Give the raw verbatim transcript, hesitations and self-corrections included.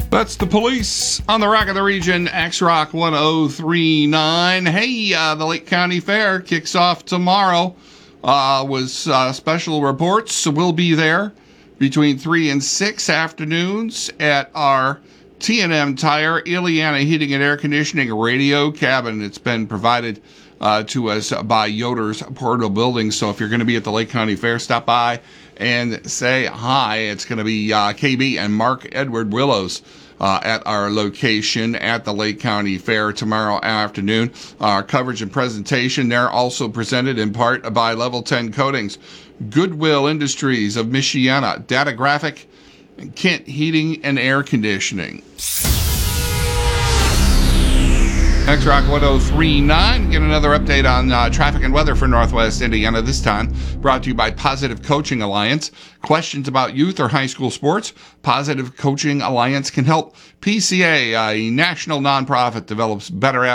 That's the Police on the Rock of the Region, X-Rock one oh three point nine. Hey, uh, the Lake County Fair kicks off tomorrow. Uh, was uh, special reports, so we'll be there between three and six afternoons at our T and M Tire Ileana Heating and Air Conditioning radio cabin. It's been provided uh, to us by Yoder's Portable Building. So if you're going to be at the Lake County Fair, stop by and say hi. It's going to be uh, K B and Mark Edward Willows uh, at our location at the Lake County Fair tomorrow afternoon. Our coverage and presentation there also presented in part by Level ten Coatings, Goodwill Industries of Michiana, Data Graphic, and Kent Heating and Air Conditioning. X-Rock one oh three point nine. Get another update on uh, traffic and weather for Northwest Indiana, this time brought to you by Positive Coaching Alliance. Questions about youth or high school sports? Positive Coaching Alliance can help. P C A, a national nonprofit, develops better